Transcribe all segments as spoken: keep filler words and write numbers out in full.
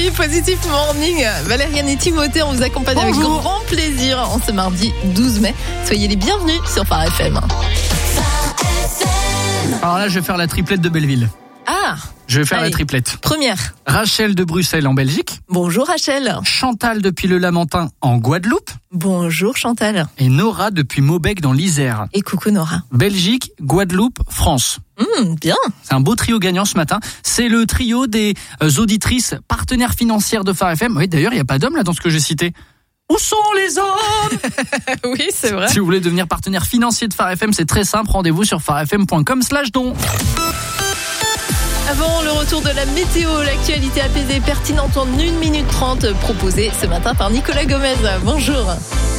Oui, Positif Morning. Valériane et Timothée, on vous accompagne Bonjour. Avec grand plaisir en ce mardi douze mai. Soyez les bienvenus sur Phare F M. Alors là, je vais faire la triplette de Belleville. Ah, Je vais faire allez, la triplette. Première. Rachel de Bruxelles en Belgique. Bonjour Rachel. Chantal depuis le Lamentin en Guadeloupe. Bonjour Chantal. Et Nora depuis Maubec dans l'Isère. Et coucou Nora. Belgique, Guadeloupe, France. Mmh, bien. C'est un beau trio gagnant ce matin. C'est le trio des auditrices partenaires financières de Phare F M. Oui, d'ailleurs, il n'y a pas d'hommes là dans ce que j'ai cité. Où sont les hommes? Oui, c'est vrai. Si vous voulez devenir partenaire financier de Phare F M, c'est très simple. Rendez-vous sur pharefm point com slash don. Avant le retour de la météo, l'actualité apaisée pertinente en une minute trente proposée ce matin par Nicolas Gomez. Bonjour.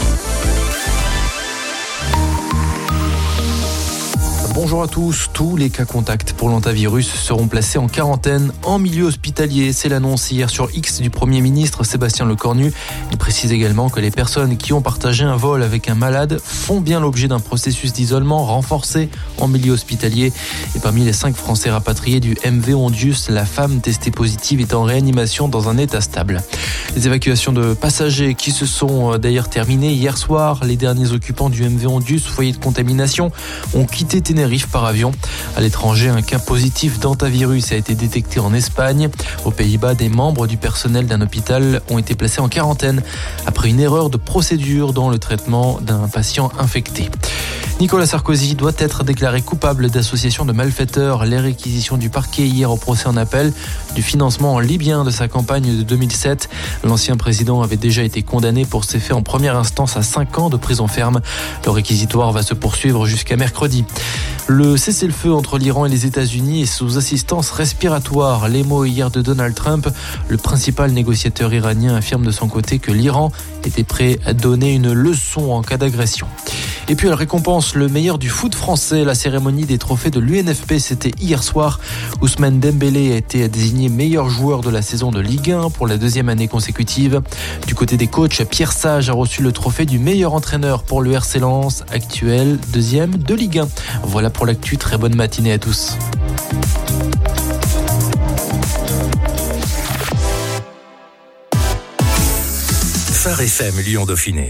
Bonjour à tous. Tous les cas contacts pour l'hantavirus seront placés en quarantaine en milieu hospitalier. C'est l'annonce hier sur X du Premier ministre Sébastien Lecornu. Il précise également que les personnes qui ont partagé un vol avec un malade font bien l'objet d'un processus d'isolement renforcé en milieu hospitalier. Et parmi les cinq Français rapatriés du M V Hondius, la femme testée positive est en réanimation dans un état stable. Les évacuations de passagers qui se sont d'ailleurs terminées hier soir. Les derniers occupants du M V Hondius, foyer de contamination, ont quitté Tenerife par avion. À l'étranger, un cas positif d'hantavirus a été détecté en Espagne. Aux Pays-Bas, des membres du personnel d'un hôpital ont été placés en quarantaine après une erreur de procédure dans le traitement d'un patient infecté. Nicolas Sarkozy doit être déclaré coupable d'association de malfaiteurs. Les réquisitions du parquet hier au procès en appel du financement libyen de sa campagne de deux mille sept. L'ancien président avait déjà été condamné pour ces faits en première instance à cinq ans de prison ferme. Le réquisitoire va se poursuivre jusqu'à mercredi. Le cessez-le-feu entre l'Iran et les États-Unis est sous assistance respiratoire. Les mots hier de Donald Trump. Le principal négociateur iranien affirme de son côté que l'Iran était prêt à donner une leçon en cas d'agression. Et puis elle récompense le meilleur du foot français. La cérémonie des trophées de l'U N F P, c'était hier soir. Ousmane Dembélé a été désigné meilleur joueur de la saison de Ligue un pour la deuxième année consécutive. Du côté des coachs, Pierre Sage a reçu le trophée du meilleur entraîneur pour le R C Lens, actuel deuxième de Ligue un. Voilà pour l'actu, très bonne matinée à tous. Phare F M Lyon Dauphiné.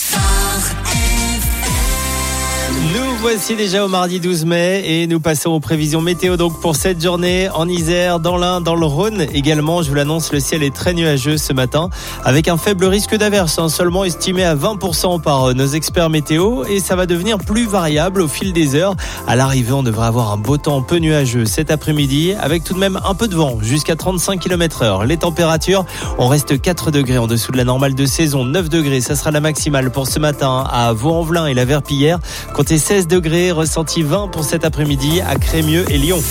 Nous voici déjà au mardi douze mai et nous passons aux prévisions météo donc pour cette journée en Isère, dans l'Ain, dans le Rhône également. Je vous l'annonce, le ciel est très nuageux ce matin avec un faible risque d'averse, hein, seulement estimé à vingt pour cent par nos experts météo, et ça va devenir plus variable au fil des heures. À l'arrivée, on devrait avoir un beau temps peu nuageux cet après-midi avec tout de même un peu de vent jusqu'à trente-cinq kilomètres heure. Les températures, on reste quatre degrés en dessous de la normale de saison, neuf degrés, ça sera la maximale pour ce matin à Vaux-en-Velin et la Verpillière. Comptez seize degrés, ressenti vingt pour cet après-midi à Crémieux et Lyon.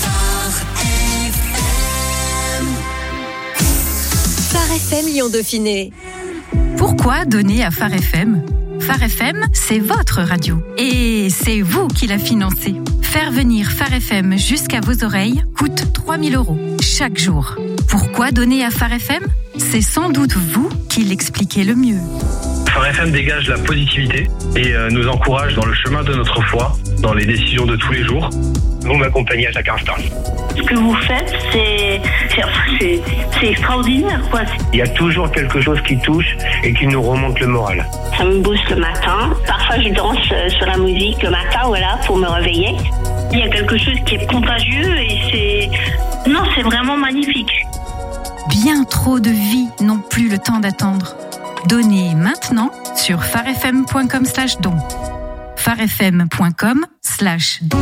Phare F M Lyon Dauphiné. Pourquoi donner à Phare F M ? Phare F M, c'est votre radio. Et c'est vous qui la financez. Faire venir Phare F M jusqu'à vos oreilles coûte trois mille euros chaque jour. Pourquoi donner à Phare F M ? C'est sans doute vous qui l'expliquez le mieux. Phare F M dégage la positivité et euh, nous encourage dans le chemin de notre foi, dans les décisions de tous les jours. Vous m'accompagnez à chaque instant. Ce que vous faites, c'est, c'est, c'est, c'est extraordinaire, quoi. Il y a toujours quelque chose qui touche et qui nous remonte le moral. Ça me booste le matin. Parfois, je danse sur la musique le matin, voilà, pour me réveiller. Il y a quelque chose qui est contagieux et c'est... Non, c'est vraiment magnifique. Bien trop de vies n'ont plus le temps d'attendre. Donnez maintenant sur pharefm point com slash don. pharefm point com slash don.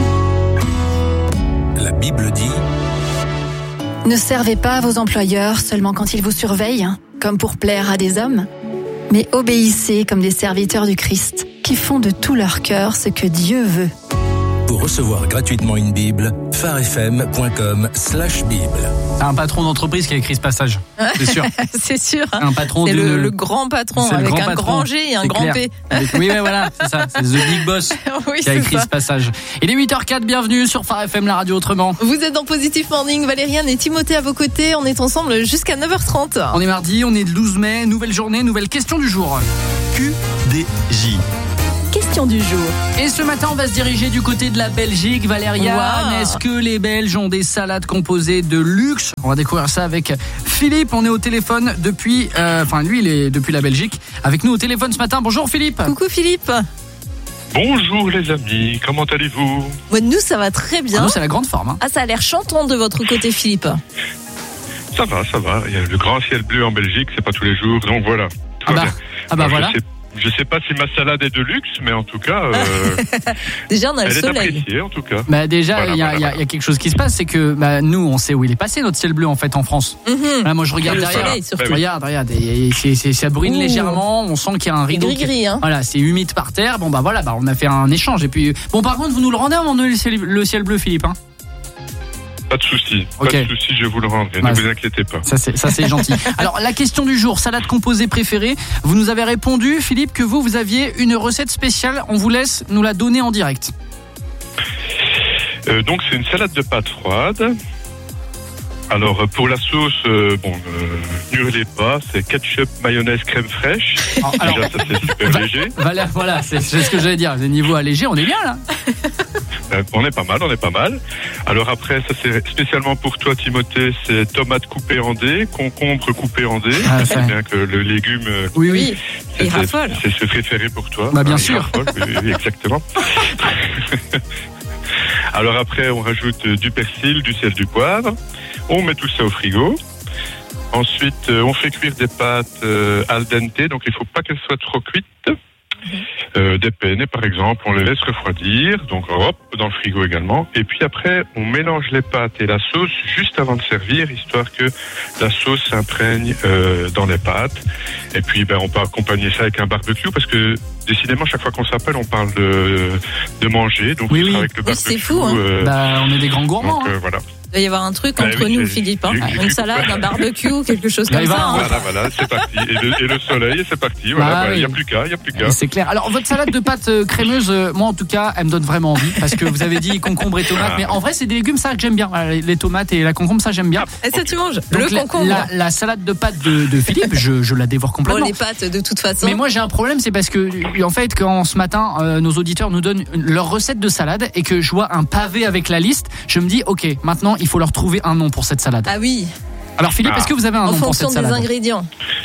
La Bible dit: Ne servez pas vos employeurs seulement quand ils vous surveillent, comme pour plaire à des hommes, mais obéissez comme des serviteurs du Christ, qui font de tout leur cœur ce que Dieu veut. Pour recevoir gratuitement une Bible, pharefm point com slash Bible. C'est un patron d'entreprise qui a écrit ce passage, c'est sûr. C'est sûr. Hein. Un patron c'est d'une... le, le grand patron c'est avec grand un patron. grand G et un C'est grand clair. P. Avec... Oui, mais voilà, c'est ça. C'est The Big Boss Oui, qui a écrit ça. ce passage. Il est huit heures quatre, bienvenue sur Phare F M, la radio autrement. Vous êtes dans Positif Morning, Valériane et Timothée à vos côtés. On est ensemble jusqu'à neuf heures trente. On est mardi, on est le douze mai, nouvelle journée, nouvelle question du jour. Q D J. question du jour. Et ce matin, on va se diriger du côté de la Belgique. Valériane, Wow. est-ce que les Belges ont des salades composées de luxe? On va découvrir ça avec Philippe. On est au téléphone depuis... euh, Enfin, lui, il est depuis la Belgique. Avec nous au téléphone ce matin. Bonjour Philippe. Coucou Philippe. Bonjour les amis, comment allez-vous? Bon, nous, ça va très bien. Ah, nous, c'est la grande forme. Hein. Ah, ça a l'air chantant de votre côté, Philippe. Ça va, ça va. Il y a le grand ciel bleu en Belgique, c'est pas tous les jours, donc voilà. Tout Ah va bah, bien. ah bah Alors, voilà. Je sais, je sais pas si ma salade est de luxe, mais en tout cas, euh, Déjà, on a le elle est soleil. appréciée en tout cas. Bah déjà, il Voilà, y, a, voilà, y a- voilà. y a quelque chose qui se passe, c'est que bah, nous, on sait où il est passé, notre ciel bleu, en fait, en France. Mhm. Là, moi, je regarde Le derrière. soleil, surtout. Bah oui. Regarde, regarde, et- et c'est- c'est- ça brune Ouh. légèrement. On sent qu'il y a un C'est rideau. qui- gris-gris, hein. Voilà, c'est humide par terre. Bon bah voilà, bah on a fait un échange. Et puis bon, par contre, vous nous le rendez à un moment donné, le ciel, le ciel bleu, Philippe. Hein. Pas de souci, Ok. pas de souci, je vous le rendrai, Bah, ne vous inquiétez pas. Ça c'est ça c'est gentil. Alors la question du jour, salade composée préférée. Vous nous avez répondu, Philippe, que vous vous aviez une recette spéciale. On vous laisse nous la donner en direct. Euh, donc c'est une salade de pâtes froides. Alors euh, pour la sauce, euh, bon, euh, n'hurlez pas, c'est ketchup, mayonnaise, crème fraîche. Alors, alors, Déjà, ça c'est super léger. voilà, voilà, c'est c'est ce que j'allais dire. Le niveau allégé, on est bien là. Euh, on est pas mal, on est pas mal. Alors après, ça c'est spécialement pour toi, Timothée, c'est tomates coupées en dés, concombre coupé en dés. Ah, Je ça- sais bien que le légume, euh, Oui, oui. Oui. c'est, Il c'est, raffole. c'est ce préféré pour toi. Bah, bien Ah, il sûr. raffole, oui, oui, exactement. Alors après, on rajoute euh, du persil, du sel, du poivre. On met tout ça au frigo. Ensuite, euh, on fait cuire des pâtes euh, al dente, donc il faut pas qu'elles soient trop cuites. Euh, des penne, par exemple, on les laisse refroidir, donc hop, dans le frigo également. Et puis après, on mélange les pâtes et la sauce juste avant de servir, histoire que la sauce s'imprègne euh, dans les pâtes. Et puis, ben, on peut accompagner ça avec un barbecue, parce que décidément, chaque fois qu'on s'appelle, on parle de, de manger. Donc, Oui, ce sera oui. avec le Oui, barbecue. c'est fou, hein. euh, Bah on est des grands gourmands. donc, hein. euh, voilà. Il va y avoir un truc Bah entre oui, nous, j'ai- Philippe. Hein. j'ai- j'ai Une cru salade, comprendre. un barbecue, quelque chose Là, comme il va ça. en- hein. Voilà, voilà, c'est parti. Et le, et le soleil, c'est parti. Voilà, Bah bah, il n'y a oui. plus qu'à, il n'y a plus qu'à. Et c'est clair. Alors votre salade de pâtes euh, crémeuse, euh, moi en tout cas, elle me donne vraiment envie parce que vous avez dit concombre et tomates, Ah. mais en vrai c'est des légumes ça que j'aime bien. Voilà, les- les tomates et la concombre ça j'aime bien. Et ça, tu manges Donc, le la- concombre. La, la salade de pâtes de, de Philippe, je, je la dévore Bon, complètement. les pâtes, de toute façon. Mais moi j'ai un problème, c'est parce que en fait quand ce matin euh, nos auditeurs nous donnent leur recette de salade et que je vois un pavé avec la liste, je me dis ok maintenant il faut leur trouver un nom pour cette salade. Ah oui, Alors Philippe, Ah. est-ce que vous avez un en nom pour fonction cette des salade? ingrédients.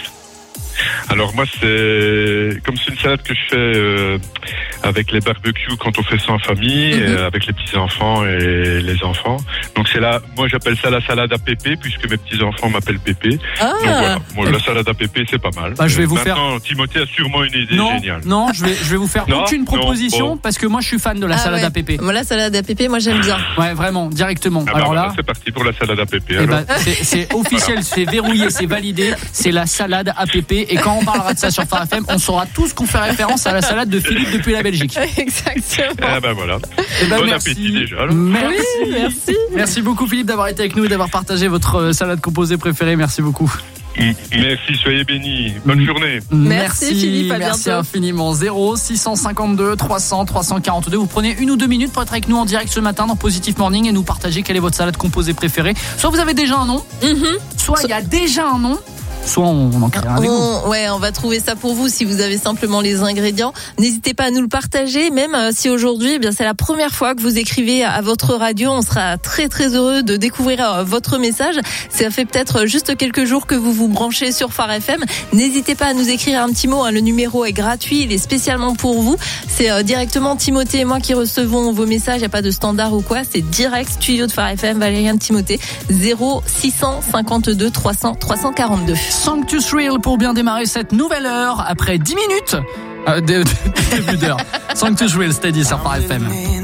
Alors moi, c'est comme c'est une salade que je fais euh, avec les barbecues quand on fait ça en famille, Mhm. et avec les petits enfants et les enfants. Donc c'est là, moi j'appelle ça la salade à pépé puisque mes petits enfants m'appellent Pépé. Ah, Donc voilà, moi, la salade à pépé c'est pas mal. Bah, je vais Euh, vous Maintenant, Timothée a sûrement une idée Non, géniale. non, je vais je vais vous faire Non, aucune non, proposition bon. parce que moi je suis fan de la Ah salade ouais. à pépé. Moi, la salade à pépé, moi j'aime bien. Ouais, vraiment, directement. Ah bah Alors voilà, là, c'est parti pour la salade à pépé. eh alors. ben, c'est c'est officiel, c'est verrouillé, c'est validé. C'est la salade à pépé. Et quand on parlera de ça sur Phare F M, on saura tous qu'on fait référence à la salade de Philippe depuis la Belgique. Exactement. Ah bah voilà. Eh ben, Bon merci. appétit déjà. alors. Merci. Oui, merci. Merci beaucoup Philippe d'avoir été avec nous et d'avoir partagé votre euh, salade composée préférée. Merci beaucoup. Mm, Merci, soyez bénis. Bonne Mm. journée. Merci, Philippe, à merci bientôt. infiniment. zéro six cent cinquante-deux trois cents trois cent quarante-deux. Vous prenez une ou deux minutes pour être avec nous en direct ce matin dans Positive Morning et nous partager quelle est votre salade composée préférée. Soit vous avez déjà un nom, Mhm. soit il y a déjà un nom, soit on on en crée un avec vous. On, ouais, on va trouver ça pour vous si vous avez simplement les ingrédients. N'hésitez pas à nous le partager, même euh, si aujourd'hui, eh bien c'est la première fois que vous écrivez à, à votre radio. On sera très très heureux de découvrir euh, votre message. Ça fait peut-être juste quelques jours que vous vous branchez sur Phare F M. N'hésitez pas à nous écrire un petit mot. Hein. Le numéro est gratuit, il est spécialement pour vous. C'est euh, directement Timothée et moi qui recevons vos messages. Il n'y a pas de standard ou quoi. C'est direct studio de Phare F M. Valériane Timothée. zéro six cent cinquante-deux trois cents trois cent quarante-deux. Sanctus Real pour bien démarrer cette nouvelle heure après dix minutes euh, de, de, de début d'heure. Sanctus Real, c'était dit sur Phare F M.